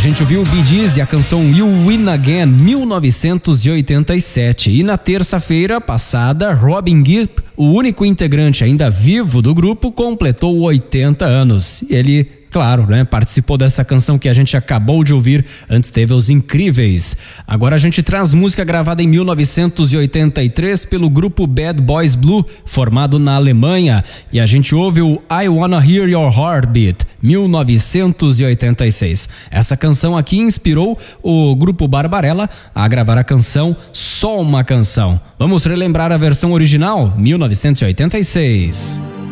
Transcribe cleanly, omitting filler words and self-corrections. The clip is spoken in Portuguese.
gente ouviu o Bee Gees e a canção You Win Again, 1987. E na terça-feira passada, Robin Gibb, o único integrante ainda vivo do grupo, completou 80 anos. E ele, claro, participou dessa canção que a gente acabou de ouvir. Antes teve Os Incríveis. Agora a gente traz música gravada em 1983 pelo grupo Bad Boys Blue, formado na Alemanha. E a gente ouve o I Wanna Hear Your Heartbeat, 1986. Essa canção aqui inspirou o grupo Barbarella a gravar a canção Só Uma Canção. Vamos relembrar a versão original, 1986.